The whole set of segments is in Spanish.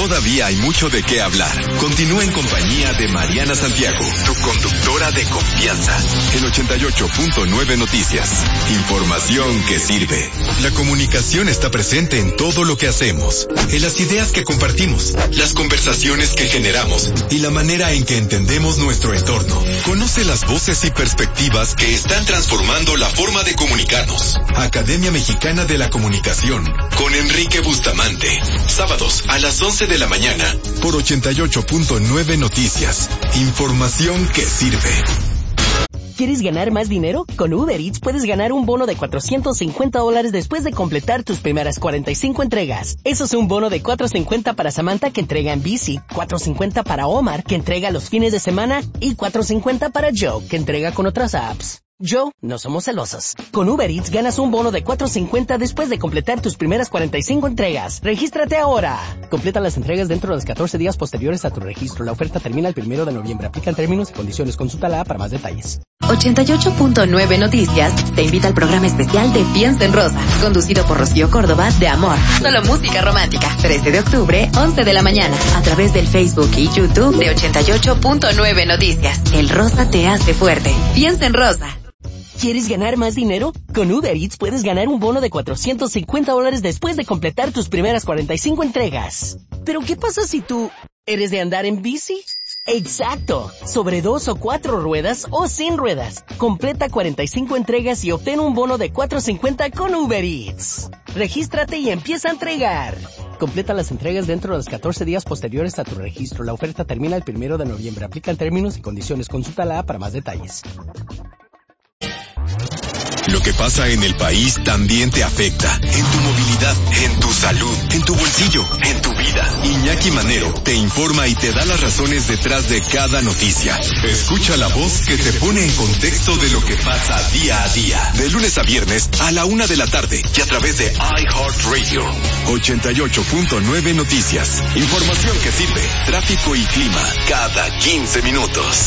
Todavía hay mucho de qué hablar. Continúa en compañía de Mariana Santiago, tu conductora de confianza. En 88.9 Noticias. Información que sirve. La comunicación está presente en todo lo que hacemos, en las ideas que compartimos, las conversaciones que generamos y la manera en que entendemos nuestro entorno. Conoce las voces y perspectivas que están transformando la forma de comunicarnos. Academia Mexicana de la Comunicación, con Enrique Bustamante. Sábados a las 11 de la mañana, por 88.9 Noticias. Información que sirve. ¿Quieres ganar más dinero? Con Uber Eats puedes ganar un bono de $450 después de completar tus primeras 45 entregas. Eso es un bono de $450 para Samantha, que entrega en bici, $450 para Omar, que entrega los fines de semana, y $450 para Joe, que entrega con otras apps. Joe, no somos celosos. Con Uber Eats ganas un bono de $450 después de completar tus primeras 45 entregas. ¡Regístrate ahora! Completa las entregas dentro de los 14 días posteriores a tu registro. La oferta termina el 1 de noviembre. Aplican términos y condiciones. Consulta la app para más detalles. 88.9 Noticias te invita al programa especial de Piensa en Rosa, conducido por Rocío Córdoba, de Amor. Solo música romántica. 13 de octubre, 11 de la mañana. A través del Facebook y YouTube de 88.9 Noticias. El rosa te hace fuerte. Piensa en Rosa. ¿Quieres ganar más dinero? Con Uber Eats puedes ganar un bono de $450 después de completar tus primeras 45 entregas. ¿Pero qué pasa si tú eres de andar en bici? ¡Exacto! Sobre 2 o 4 ruedas o sin ruedas. Completa 45 entregas y obtén un bono de $450 con Uber Eats. Regístrate y empieza a entregar. Completa las entregas dentro de los 14 días posteriores a tu registro. La oferta termina el 1 de noviembre. Aplican términos y condiciones. Consulta la app para más detalles. Lo que pasa en el país también te afecta. En tu movilidad, en tu salud, en tu bolsillo, en tu vida. Iñaki Manero te informa y te da las razones detrás de cada noticia. Escucha la voz que te pone en contexto de lo que pasa día a día. De lunes a viernes a la 1 de la tarde y a través de iHeartRadio. 88.9 Noticias. Información que sirve. Tráfico y clima cada 15 minutos.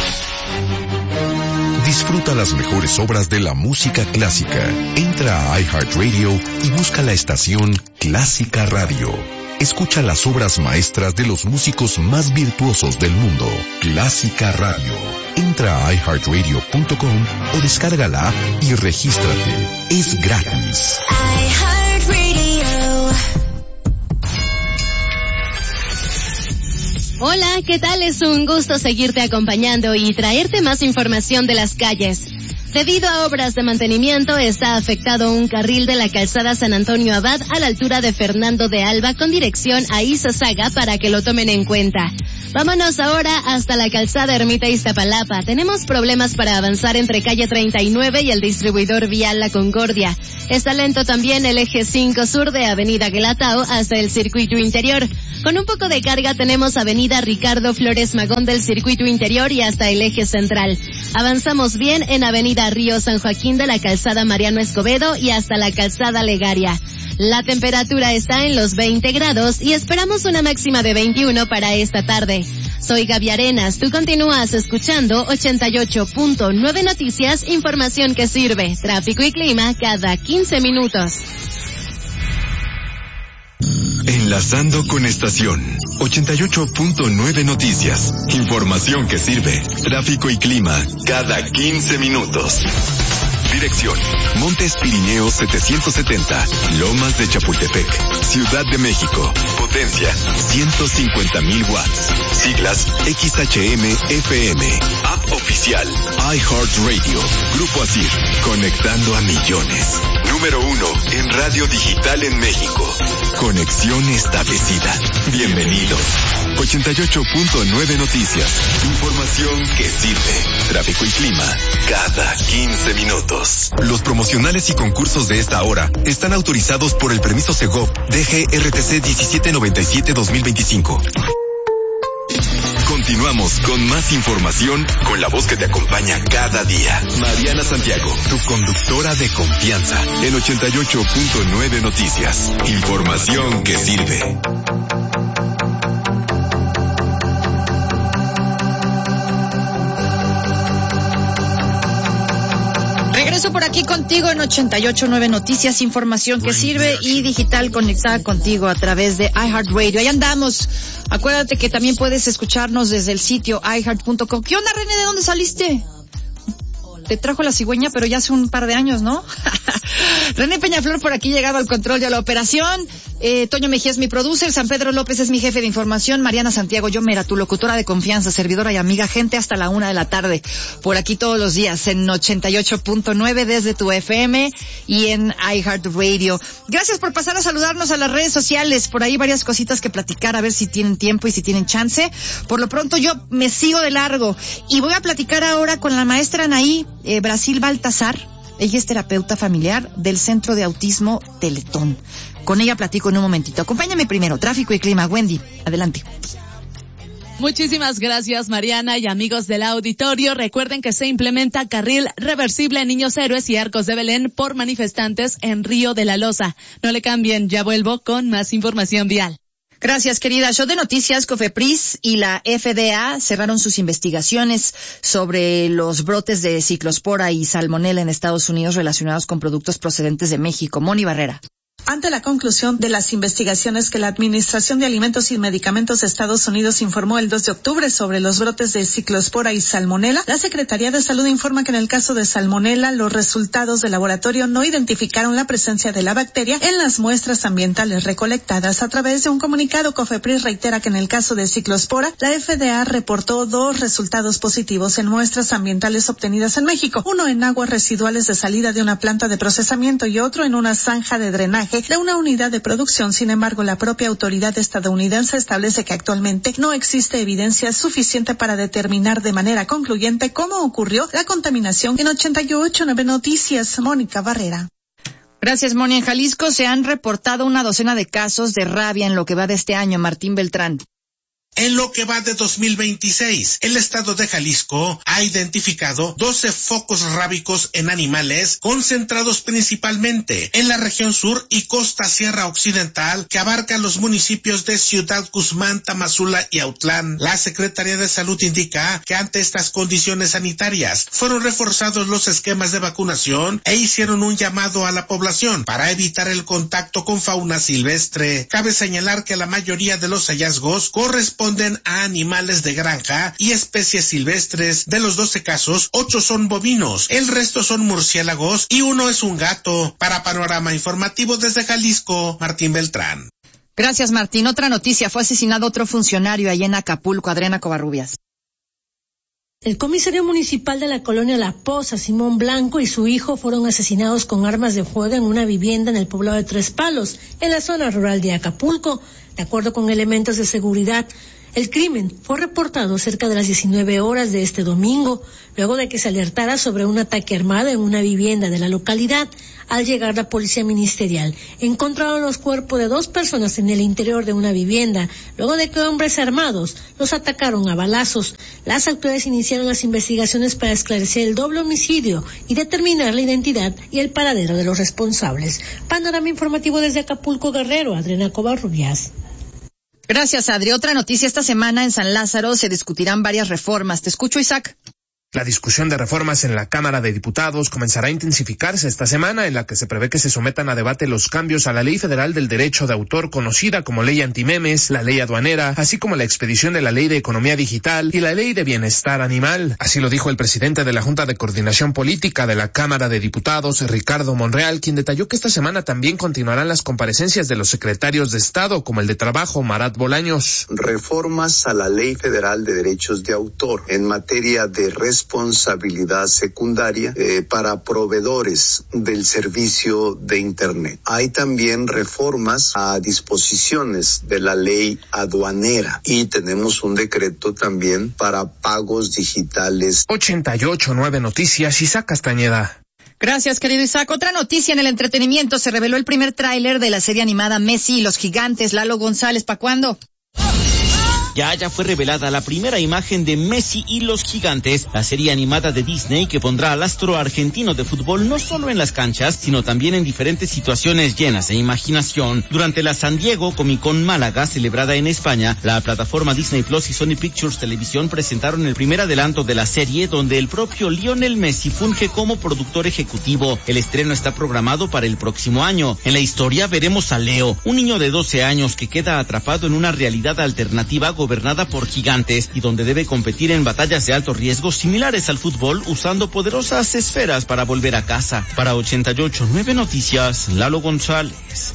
Disfruta las mejores obras de la música clásica. Entra a iHeartRadio y busca la estación Clásica Radio. Escucha las obras maestras de los músicos más virtuosos del mundo. Clásica Radio. Entra a iHeartRadio.com o descarga la app y regístrate. Es gratis. iHeartRadio. Hola, ¿qué tal? Es un gusto seguirte acompañando y traerte más información de las calles. Debido a obras de mantenimiento, está afectado un carril de la calzada San Antonio Abad a la altura de Fernando de Alba con dirección a Izazaga para que lo tomen en cuenta. Vámonos ahora hasta la calzada Ermita Iztapalapa. Tenemos problemas para avanzar entre calle 39 y el distribuidor vial La Concordia. Está lento también el eje 5 sur de avenida Guelatao hasta el circuito interior. Con un poco de carga tenemos avenida Ricardo Flores Magón del circuito interior y hasta el eje central. Avanzamos bien en avenida Río San Joaquín de la calzada Mariano Escobedo y hasta la calzada Legaria. La temperatura está en los 20 grados y esperamos una máxima de 21 para esta tarde. Soy Gaby Arenas, tú continúas escuchando 88.9 Noticias, información que sirve, tráfico y clima cada 15 minutos. Enlazando con estación 88.9 Noticias. Información que sirve. Tráfico y clima cada 15 minutos. Dirección: Montes Pirineos 770, Lomas de Chapultepec, Ciudad de México. Potencia: 150,000 watts. Siglas: XHM-FM. App oficial: iHeartRadio. Grupo ASIR, conectando a millones. Número 1 en radio digital en México. Conexión establecida. Bienvenidos. 88.9 Noticias. Información que sirve. Tráfico y clima cada 15 minutos. Los promocionales y concursos de esta hora están autorizados por el permiso Segov DGRTC 1797-2025. Continuamos con más información con la voz que te acompaña cada día. Mariana Santiago, tu conductora de confianza. En 88.9 Noticias. Información que sirve. regreso por aquí contigo en 88.9 Noticias, información que sirve y digital conectada contigo a través de iHeartRadio. Ahí andamos. Acuérdate que también puedes escucharnos desde el sitio iHeart.com. ¿Qué onda, René? ¿De dónde saliste? Te trajo la cigüeña, pero ya hace un par de años, ¿no? René Peñaflor por aquí llegado al control de la operación. Toño Mejía es mi producer, San Pedro López es mi jefe de información, Mariana Santiago Yomera, tu locutora de confianza, servidora y amiga, gente hasta la 1 p.m, por aquí todos los días en 88.9 desde tu FM y en iHeartRadio. Gracias por pasar a saludarnos a las redes sociales, por ahí varias cositas que platicar, a ver si tienen tiempo y si tienen chance. Por lo pronto yo me sigo de largo y voy a platicar ahora con la maestra Anaí Brasil Baltasar. Ella es terapeuta familiar del Centro de Autismo Teletón. Con ella platico en un momentito. Acompáñame primero, tráfico y clima. Wendy, adelante. Muchísimas gracias, Mariana, y amigos del auditorio. Recuerden que se implementa carril reversible en Niños Héroes y Arcos de Belén por manifestantes en Río de la Loza. No le cambien, ya vuelvo con más información vial. Gracias, querida. Show de noticias, COFEPRIS y la FDA cerraron sus investigaciones sobre los brotes de ciclospora y salmonela en Estados Unidos relacionados con productos procedentes de México. Moni Barrera. Ante la conclusión de las investigaciones que la Administración de Alimentos y Medicamentos de Estados Unidos informó el 2 de octubre sobre los brotes de ciclospora y salmonela, la Secretaría de Salud informa que en el caso de salmonela, los resultados de laboratorio no identificaron la presencia de la bacteria en las muestras ambientales recolectadas. A través de un comunicado, COFEPRIS reitera que en el caso de ciclospora, la FDA reportó 2 resultados positivos en muestras ambientales obtenidas en México, uno en aguas residuales de salida de una planta de procesamiento y otro en una zanja de drenaje de una unidad de producción. Sin embargo, la propia autoridad estadounidense establece que actualmente no existe evidencia suficiente para determinar de manera concluyente cómo ocurrió la contaminación. En 88.9 Noticias, Mónica Barrera. Gracias, Moni. En Jalisco se han reportado una docena de casos de rabia en lo que va de este año. Martín Beltrán. En lo que va de 2026, el estado de Jalisco ha identificado 12 focos rábicos en animales concentrados principalmente en la región sur y costa sierra occidental que abarca los municipios de Ciudad Guzmán, Tamazula y Autlán. La Secretaría de Salud indica que ante estas condiciones sanitarias fueron reforzados los esquemas de vacunación e hicieron un llamado a la población para evitar el contacto con fauna silvestre. Cabe señalar que la mayoría de los hallazgos corresponden a animales de granja y especies silvestres. De los 12 casos, 8 son bovinos, el resto son murciélagos y uno es un gato. Para Panorama Informativo desde Jalisco, Martín Beltrán. Gracias, Martín. Otra noticia, fue asesinado otro funcionario allá en Acapulco, Adriana Covarrubias. El comisario municipal de la colonia La Poza, Simón Blanco, y su hijo fueron asesinados con armas de fuego en una vivienda en el poblado de Tres Palos, en la zona rural de Acapulco. De acuerdo con elementos de seguridad, el crimen fue reportado cerca de las 19 horas de este domingo, luego de que se alertara sobre un ataque armado en una vivienda de la localidad. Al llegar la policía ministerial, encontraron los cuerpos de 2 personas en el interior de una vivienda, luego de que hombres armados los atacaron a balazos. Las autoridades iniciaron las investigaciones para esclarecer el doble homicidio y determinar la identidad y el paradero de los responsables. Panorama informativo desde Acapulco, Guerrero, Adriana Covarrubias. Gracias, Adri. Otra noticia, esta semana en San Lázaro se discutirán varias reformas. Te escucho, Isaac. La discusión de reformas en la Cámara de Diputados comenzará a intensificarse esta semana, en la que se prevé que se sometan a debate los cambios a la Ley Federal del Derecho de Autor, conocida como Ley Antimemes, la Ley Aduanera, así como la expedición de la Ley de Economía Digital y la Ley de Bienestar Animal. Así lo dijo el presidente de la Junta de Coordinación Política de la Cámara de Diputados, Ricardo Monreal, quien detalló que esta semana también continuarán las comparecencias de los secretarios de Estado, como el de Trabajo, Marat Bolaños. Reformas a la Ley Federal de Derechos de Autor en materia de responsabilidad secundaria para proveedores del servicio de Internet. Hay también reformas a disposiciones de la ley aduanera y tenemos un decreto también para pagos digitales. 88.9 Noticias, Isaac Castañeda. Gracias, querido Isaac. Otra noticia en el entretenimiento, se reveló el primer tráiler de la serie animada Messi y los Gigantes. Lalo González, ¿para cuándo? Ya fue revelada la primera imagen de Messi y los Gigantes, la serie animada de Disney que pondrá al astro argentino de fútbol no solo en las canchas, sino también en diferentes situaciones llenas de imaginación. Durante la San Diego Comic Con Málaga, celebrada en España, la plataforma Disney Plus y Sony Pictures Televisión presentaron el primer adelanto de la serie, donde el propio Lionel Messi funge como productor ejecutivo. El estreno está programado para el próximo año. En la historia veremos a Leo, un niño de 12 años que queda atrapado en una realidad alternativa gobernada por gigantes y donde debe competir en batallas de alto riesgo similares al fútbol, usando poderosas esferas para volver a casa. Para 88.9 Noticias, Lalo González.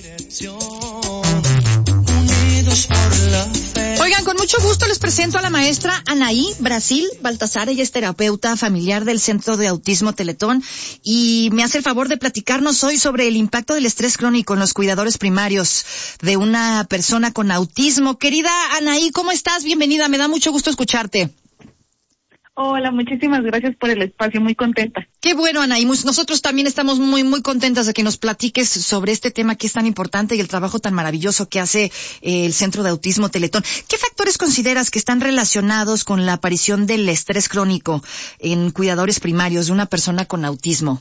Oigan, con mucho gusto les presento a la maestra Anaí Brasil Baltasar. Ella es terapeuta familiar del Centro de Autismo Teletón y me hace el favor de platicarnos hoy sobre el impacto del estrés crónico en los cuidadores primarios de una persona con autismo. Querida Anaí, ¿cómo estás? Bienvenida, me da mucho gusto escucharte. Hola, muchísimas gracias por el espacio, muy contenta. Qué bueno, Anaí, nosotros también estamos muy contentas de que nos platiques sobre este tema que es tan importante y el trabajo tan maravilloso que hace el Centro de Autismo Teletón. ¿Qué factores consideras que están relacionados con la aparición del estrés crónico en cuidadores primarios de una persona con autismo?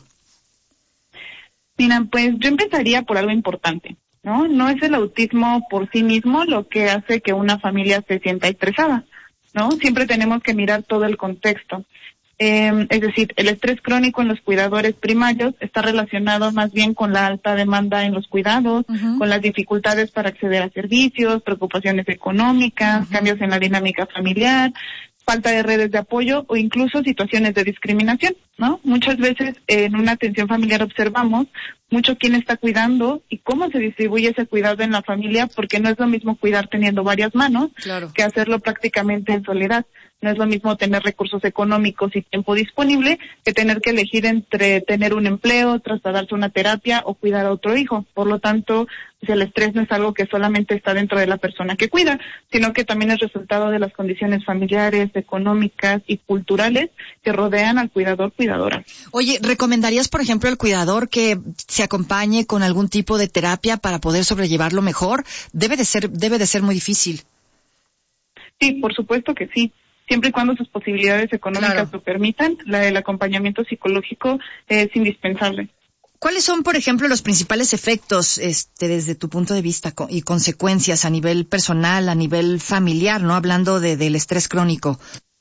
Mira, pues yo empezaría por algo importante, ¿no? No es el autismo por sí mismo lo que hace que una familia se sienta estresada, ¿no? Siempre tenemos que mirar todo el contexto. Es decir, el estrés crónico en los cuidadores primarios está relacionado más bien con la alta demanda en los cuidados, con las dificultades para acceder a servicios, preocupaciones económicas, cambios en la dinámica familiar, falta de redes de apoyo o incluso situaciones de discriminación, ¿no? Muchas veces en una atención familiar observamos mucho quién está cuidando y cómo se distribuye ese cuidado en la familia, porque no es lo mismo cuidar teniendo varias manos que hacerlo prácticamente en soledad. No es lo mismo tener recursos económicos y tiempo disponible que tener que elegir entre tener un empleo, trasladarse a una terapia o cuidar a otro hijo. Por lo tanto, pues el estrés no es algo que solamente está dentro de la persona que cuida, sino que también es resultado de las condiciones familiares, económicas y culturales que rodean al cuidador-cuidadora. Oye, ¿recomendarías, por ejemplo, al cuidador que se acompañe con algún tipo de terapia para poder sobrellevarlo mejor? Debe de ser muy difícil. Sí, por supuesto que sí. Siempre y cuando sus posibilidades económicas lo permitan, el acompañamiento psicológico es indispensable. ¿Cuáles son, por ejemplo, los principales efectos, desde tu punto de vista y consecuencias a nivel personal, a nivel familiar, no hablando del estrés crónico?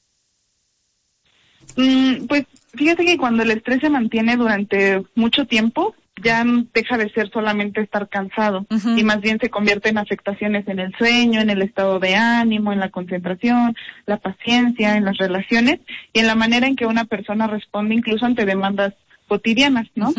Pues fíjate que cuando el estrés se mantiene durante mucho tiempo, ya deja de ser solamente estar cansado y más bien se convierte en afectaciones en el sueño, en el estado de ánimo, en la concentración, la paciencia, en las relaciones y en la manera en que una persona responde incluso ante demandas cotidianas, ¿no?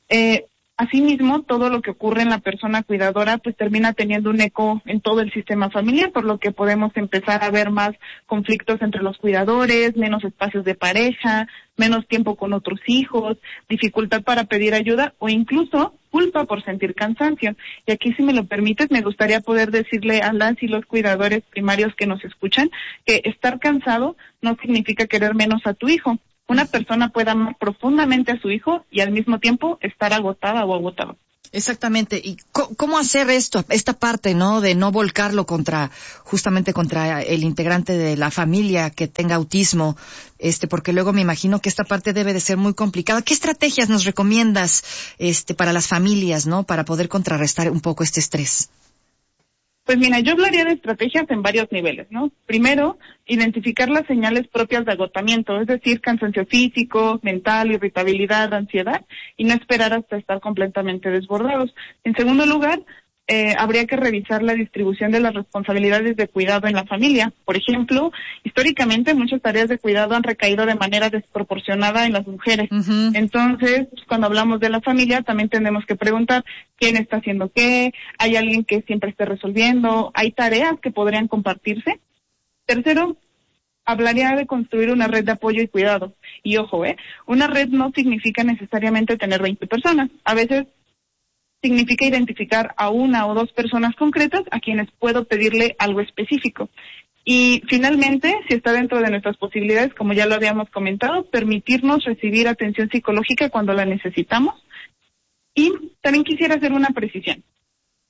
Asimismo, todo lo que ocurre en la persona cuidadora pues termina teniendo un eco en todo el sistema familiar, por lo que podemos empezar a ver más conflictos entre los cuidadores, menos espacios de pareja, menos tiempo con otros hijos, dificultad para pedir ayuda o incluso culpa por sentir cansancio. Y aquí, si me lo permites, me gustaría poder decirle a las y los cuidadores primarios que nos escuchan que estar cansado no significa querer menos a tu hijo. Una persona puede amar profundamente a su hijo y al mismo tiempo estar agotada o agotado. Exactamente. ¿Y cómo hacer esta parte, no, de no volcarlo justamente contra el integrante de la familia que tenga autismo? Porque luego me imagino que esta parte debe de ser muy complicada. ¿Qué estrategias nos recomiendas, para las familias, no, para poder contrarrestar un poco este estrés? Pues mira, yo hablaría de estrategias en varios niveles, ¿no? Primero, identificar las señales propias de agotamiento, es decir, cansancio físico, mental, irritabilidad, ansiedad, y no esperar hasta estar completamente desbordados. En segundo lugar, habría que revisar la distribución de las responsabilidades de cuidado en la familia. Por ejemplo, históricamente muchas tareas de cuidado han recaído de manera desproporcionada en las mujeres. Entonces, cuando hablamos de la familia, también tenemos que preguntar quién está haciendo qué, hay alguien que siempre esté resolviendo, hay tareas que podrían compartirse. Tercero, hablaría de construir una red de apoyo y cuidado. Y ojo, una red no significa necesariamente tener 20 personas. A veces significa identificar a una o dos personas concretas a quienes puedo pedirle algo específico. Y finalmente, si está dentro de nuestras posibilidades, como ya lo habíamos comentado, permitirnos recibir atención psicológica cuando la necesitamos. Y también quisiera hacer una precisión.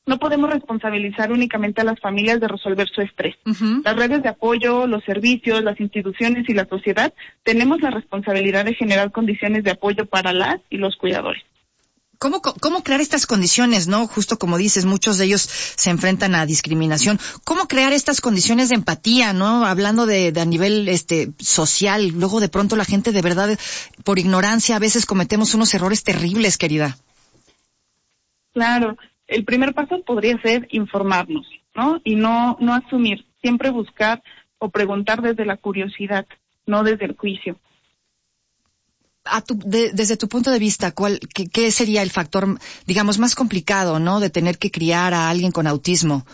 no podemos responsabilizar únicamente a las familias de resolver su estrés. Las redes de apoyo, los servicios, las instituciones y la sociedad tenemos la responsabilidad de generar condiciones de apoyo para las y los cuidadores. ¿Cómo crear estas condiciones, no? Justo como dices, muchos de ellos se enfrentan a discriminación. ¿Cómo crear estas condiciones de empatía, no? Hablando de a nivel social. Luego de pronto la gente de verdad, por ignorancia, a veces cometemos unos errores terribles, querida. Claro. El primer paso podría ser informarnos, ¿no? Y no asumir, siempre buscar o preguntar desde la curiosidad, no desde el juicio. Desde tu punto de vista, ¿qué sería el factor, digamos, más complicado, ¿no? De tener que criar a alguien con autismo.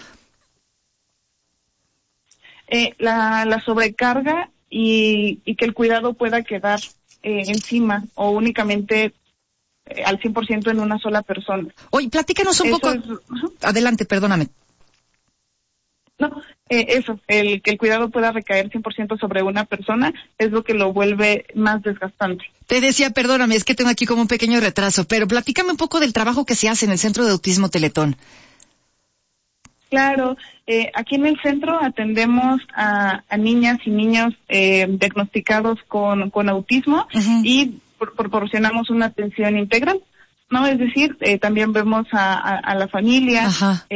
La sobrecarga y que el cuidado pueda quedar encima o únicamente al 100% en una sola persona. Oye, platícanos un poco. Adelante, perdóname. No, el que el cuidado pueda recaer 100% sobre una persona es lo que lo vuelve más desgastante. Te decía, perdóname, es que tengo aquí como un pequeño retraso, pero platícame un poco del trabajo que se hace en el Centro de Autismo Teletón. Claro, aquí en el centro atendemos a niñas y niños diagnosticados con autismo y proporcionamos una atención integral, ¿no? Es decir, también vemos a la familia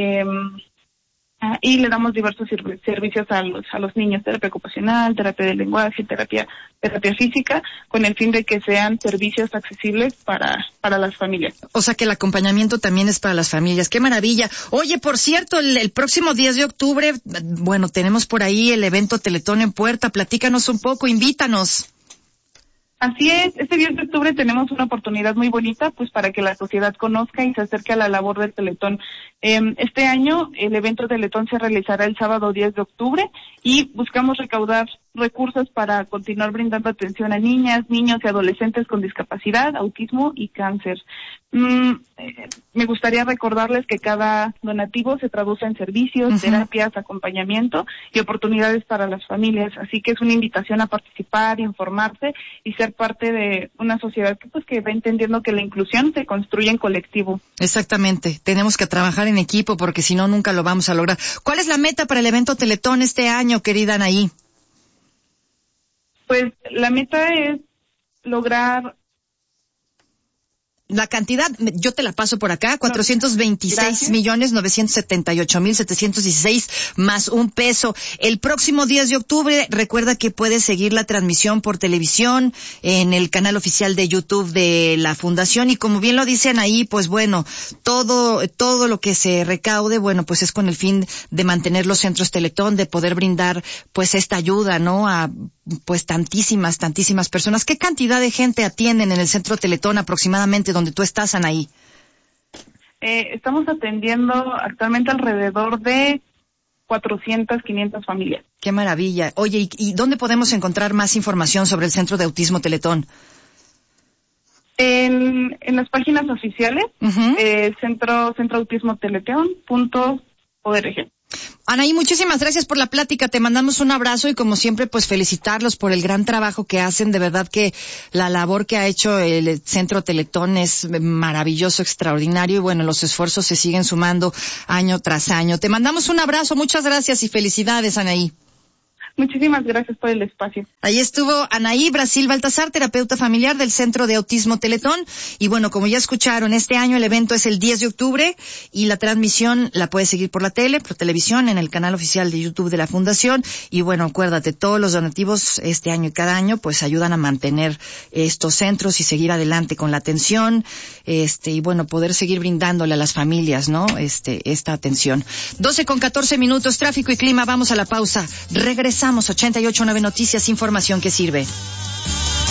y le damos diversos servicios a los niños, terapia ocupacional, terapia del lenguaje, terapia física, con el fin de que sean servicios accesibles para las familias. O sea que el acompañamiento también es para las familias. ¡Qué maravilla! Oye, por cierto, el próximo 10 de octubre, bueno, tenemos por ahí el evento Teletón en puerta. Platícanos un poco, invítanos. Así es, este 10 de octubre tenemos una oportunidad muy bonita pues para que la sociedad conozca y se acerque a la labor del Teletón. Este año el evento Teletón se realizará el sábado 10 de octubre y buscamos recaudar recursos para continuar brindando atención a niñas, niños y adolescentes con discapacidad, autismo y cáncer. Me gustaría recordarles que cada donativo se traduce en servicios, terapias, acompañamiento y oportunidades para las familias. Así que es una invitación a participar, informarse y ser parte de una sociedad que va entendiendo que la inclusión se construye en colectivo. Exactamente. Tenemos que trabajar en equipo porque si no, nunca lo vamos a lograr. ¿Cuál es la meta para el evento Teletón este año, querida Anaí? Pues la meta es lograr la cantidad, yo te la paso por acá, 426,978,716 más $1. El próximo 10 de octubre, recuerda que puedes seguir la transmisión por televisión en el canal oficial de YouTube de la Fundación y como bien lo dicen ahí, pues bueno, todo lo que se recaude, bueno, pues es con el fin de mantener los centros Teletón, de poder brindar pues esta ayuda, ¿no? A pues tantísimas personas. ¿Qué cantidad de gente atienden en el Centro Teletón aproximadamente donde tú estás, Anaí? Estamos atendiendo actualmente alrededor de 400, 500 familias. ¡Qué maravilla! Oye, ¿y dónde podemos encontrar más información sobre el Centro de Autismo Teletón? En las páginas oficiales, centroautismoteletón.org. Anaí, muchísimas gracias por la plática, te mandamos un abrazo y como siempre pues felicitarlos por el gran trabajo que hacen, de verdad que la labor que ha hecho el Centro Teletón es maravilloso, extraordinario y bueno, los esfuerzos se siguen sumando año tras año. Te mandamos un abrazo, muchas gracias y felicidades, Anaí. Muchísimas gracias por el espacio. Ahí estuvo Anaí Brasil Baltasar, terapeuta familiar del Centro de Autismo Teletón. Y bueno, como ya escucharon, este año el evento es el 10 de octubre y la transmisión la puedes seguir por la por televisión, en el canal oficial de YouTube de la Fundación. Y bueno, acuérdate, todos los donativos este año y cada año pues ayudan a mantener estos centros y seguir adelante con la atención, y bueno, poder seguir brindándole a las familias, ¿no? Esta atención. 12:14, tráfico y clima, vamos a la pausa. Regresamos. 88.9 Noticias, información que sirve.